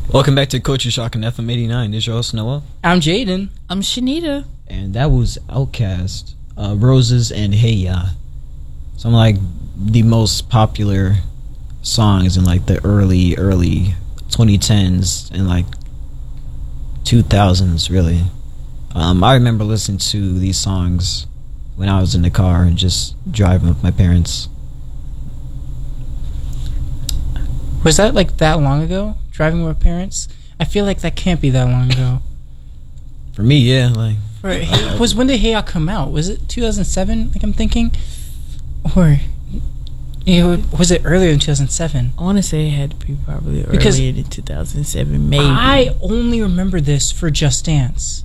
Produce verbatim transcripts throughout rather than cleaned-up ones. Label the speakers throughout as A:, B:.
A: Welcome back to Culture Shock on F M eighty-nine. This is your host, Noah.
B: I'm Jaden.
C: I'm Shanita.
A: And that was Outkast, uh, Roses, and Hey Ya. Some like the most popular songs in like the early, early twenty tens and like two thousands, really. Um, I remember listening to these songs when I was in the car and just driving with my parents.
B: Was that like that long ago? Driving with parents? I feel like that can't be that long ago.
A: For me, yeah, like
B: right. Uh, was when did Hey Ya come out? Was it two thousand seven? Like I'm thinking, or you know, was it earlier than two thousand seven?
C: I want to say it had to be probably
B: because
C: earlier than two thousand seven. Maybe.
B: I only remember this for Just Dance.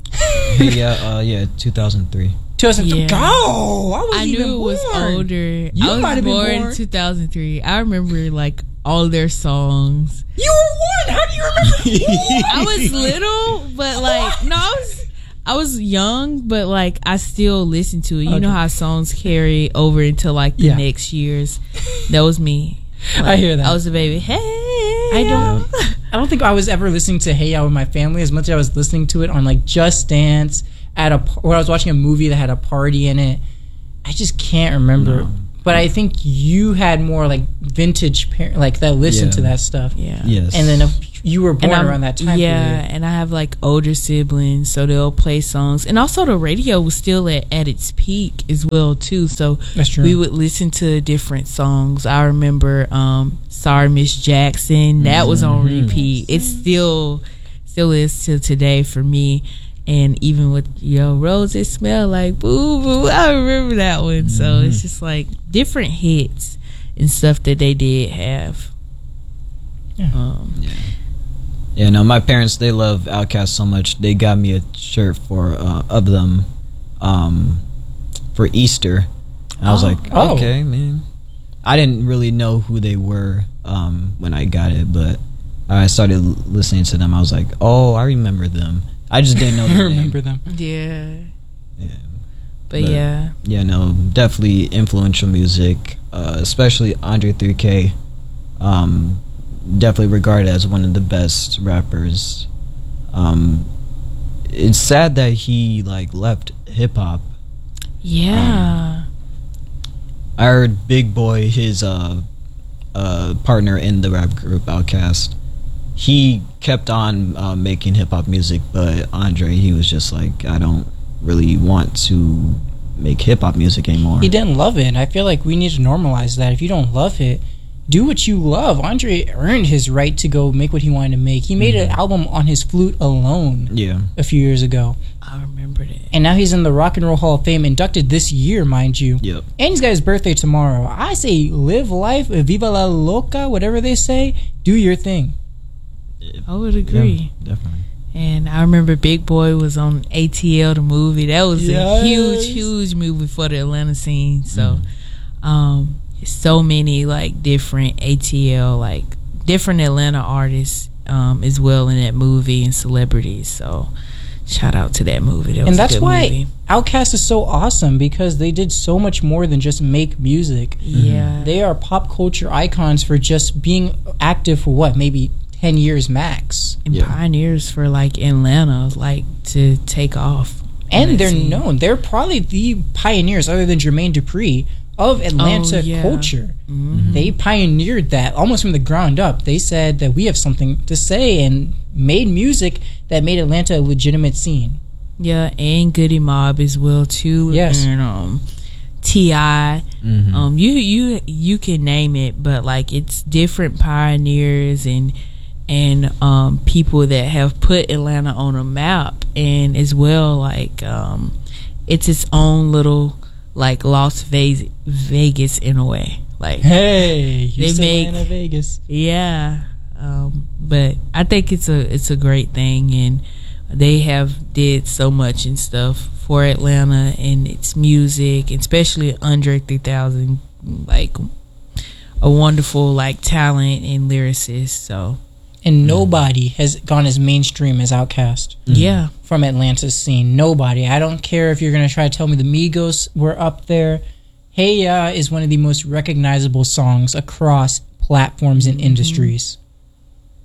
A: yeah, uh, yeah, two thousand three.
B: two thousand three.
C: Yeah.
B: Go! I was
C: I
B: even
C: knew it was
B: born.
C: older.
B: You
C: I was
B: might have been
C: born
B: born
C: in two thousand three. I remember like all their songs.
B: You were one. How do you remember?
C: I was little, but like no, I was I was young, but like I still listened to it. You
B: Okay.
C: know how songs carry over into like the
B: Yeah.
C: next years. That was me. Like,
B: I hear that.
C: I was a baby. Hey,
B: I don't. I don't think I was ever listening to Hey Ya with my family as much as I was listening to it on like Just Dance at a where I was watching a movie that had a party in it. I just can't remember.
A: No.
B: But I think you had more like vintage par- like that listened
A: Yeah.
B: to that stuff.
C: Yeah.
A: Yes.
B: And then if you were born
C: I'm-
B: around that time
C: yeah,
B: period.
C: and I have like older siblings, so they'll play songs, and also the radio was still at, at its peak as well too. So
B: That's true.
C: we would listen to different songs. I remember um, "Sorry Miss Jackson" that was on
A: Mhm.
C: repeat. It still still is till today for me. And even with Yo Roses Smell Like Boo Boo, I remember that one. So
A: Mhm.
C: it's just like different hits and stuff that they did have.
B: Yeah.
C: Um,
A: Yeah. Yeah, no, my parents, they love Outkast so much. They got me a shirt for uh, of them um, for Easter. And I was
C: Oh.
A: like,
B: Oh.
A: okay, man. I didn't really know who they were um, when I got it, but I started l- listening to them. I was like, oh, I remember them. I just didn't know
B: I
A: their
B: remember
A: name.
B: them.
C: yeah.
A: Yeah.
C: But,
A: But-
C: yeah.
A: Yeah, no, definitely influential music, uh, especially Andre three K. Um, definitely regarded as one of the best rappers. Um, it's sad that he like left hip hop.
C: Yeah.
A: I heard Big Boy, his uh, uh, partner in the rap group Outkast, he kept on uh, making hip hop music, but Andre, he was just like, I don't really want to make hip hop music anymore.
B: He didn't love it. I feel like we need to normalize that. If you don't love it, do what you love. Andre earned his right to go make what he wanted to make. He made an album on his flute alone
A: Yeah.
B: a few years ago.
C: I remember that.
B: And now he's in the Rock and Roll Hall of Fame, inducted this year, mind you.
A: Yep.
B: And he's got his birthday tomorrow. I say live life, viva la loca, whatever they say. Do your thing.
C: I would agree.
A: Yeah, definitely.
C: And I remember Big Boy was on A T L, the movie. That was
B: Yes.
C: a huge, huge movie for the Atlanta scene. So, um, so many like different A T L, like different Atlanta artists, um, as well in that movie and celebrities. So, shout out to that movie. That was
B: And
C: a
B: that's
C: good
B: why
C: movie.
B: Outkast is so awesome, because they did so much more than just make music.
C: Yeah,
B: They are pop culture icons for just being active for what, maybe ten years max.
C: and
A: Yeah.
C: pioneers for like Atlanta, like to take off. in
B: And
C: that
B: they're
C: scene.
B: known. They're probably the pioneers, other than Jermaine Dupri, of Atlanta
C: Oh, yeah.
B: culture.
C: Mhm.
B: They pioneered that almost from the ground up. They said that we have something to say and made music that made Atlanta a legitimate scene.
C: Yeah, and Goody Mob as well too.
B: Yes.
C: and um, T I
A: Mhm.
C: Um, you you you can name it, but like it's different pioneers and and um people that have put Atlanta on a map, and as well like um it's its own little like Las Vegas Vegas in a way. Like
B: Hey, you
C: They
B: said
C: make-
B: Atlanta, Vegas.
C: yeah, um, but I think it's a it's a great thing, and they have did so much and stuff for Atlanta and its music, especially Andre three thousand, like a wonderful like talent and lyricist. So
B: And nobody has gone as mainstream as Outkast
C: yeah,
B: from Atlanta's scene. Nobody. I don't care if you're going to try to tell me the Migos were up there. Hey Ya is one of the most recognizable songs across platforms and industries.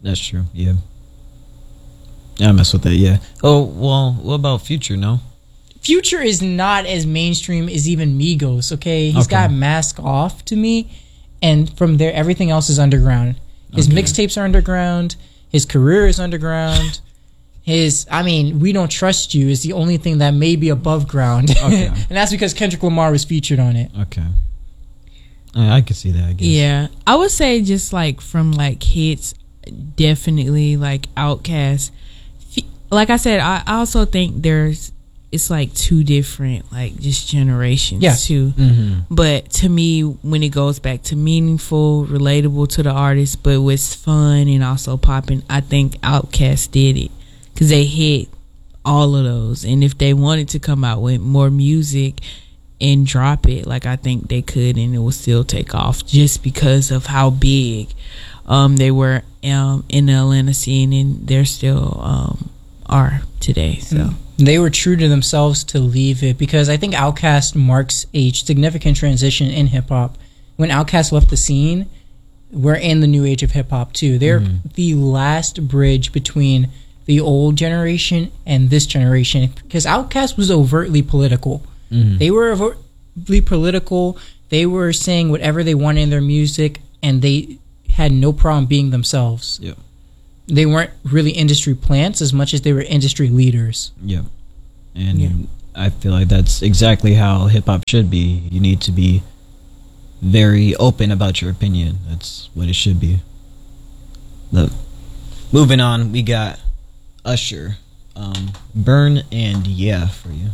A: That's true. Yeah. Yeah, I mess with that. Yeah. Oh well. What about Future? No.
B: Future is not as mainstream as even Migos. Okay, he's
A: Okay.
B: got Mask Off to me, and from there everything else is underground. His
A: Okay.
B: mixtapes are underground. His career is underground. His, I mean, We Don't Trust You is the only thing that may be above ground,
A: Okay.
B: and that's because Kendrick Lamar was featured on it.
A: Okay. I, I can see that. I guess.
C: Yeah, I would say just like from like hits, definitely like Outkast. F- Like I said, I I also think there's it's like two different like just generations
B: Yeah.
C: too.
A: Mm-hmm.
C: But to me, when it goes back to meaningful, relatable to the artist, but was fun and also popping, I think Outkast did it because they hit all of those. And if they wanted to come out with more music and drop it, like I think they could, and it will still take off just because of how big um, they were um, in the Atlanta scene, and they're still um, are today. So.
B: They were true to themselves to leave it, because I think Outkast marks a significant transition in hip hop. When Outkast left the scene, we're in the new age of hip hop too. They're
A: Mhm.
B: the last bridge between the old generation and this generation, because Outkast was overtly political.
A: Mhm.
B: They were overtly political. They were saying whatever they wanted in their music, and they had no problem being themselves.
A: Yep.
B: They weren't really industry plants as much as they were industry leaders.
A: Yep. And
C: Yeah.
A: I feel like that's exactly how hip hop should be. You need to be very open about your opinion. That's what it should be. Look, moving on, we got Usher, um, Burn and Yeah for you.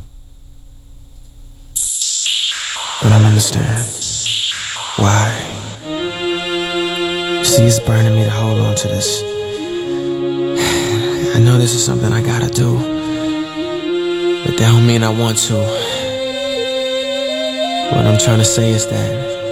D: But I don't understand why. See, it's burning me to hold on to this. I know this is something I gotta do, but that don't mean I want to. What I'm trying to say is that